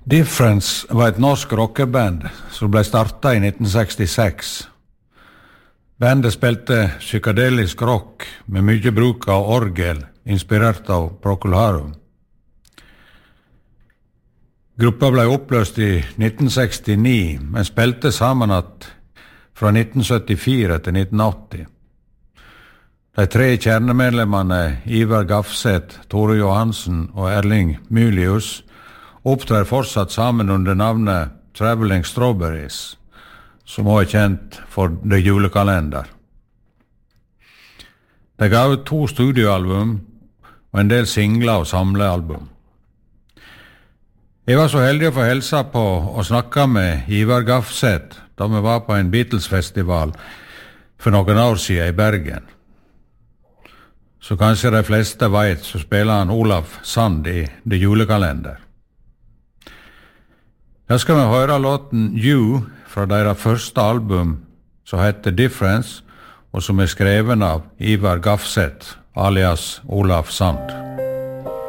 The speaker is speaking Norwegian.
Difference var et norsk rockeband som ble startet i 1966. Bandet spilte psykedelisk rock med mye bruk av orgel, inspirert av Procol Harum. Gruppa ble oppløst i 1969, men spilte sammen fra 1974 til 1980. De 3 kjernemedlemmene Ivar Gafseth, Tore Johansen og Erling Mylius opptrer fortsatt sammen under navnet Traveling Strawberries, som også kjent for The Julekalender. De ga ut 2 studioalbum og en del singler og samlealbum. Jeg var så heldig å få hilse på og snakke med Ivar Gafseth da vi var på en Beatles-festival for noen år siden i Bergen. Så kanskje de fleste vet, så spiller han Olaf Sand i The Julekalender. Her skal vi høre låten You fra deres første album, som heter Difference, og som skreven av Ivar Gafseth, alias Olaf Sand.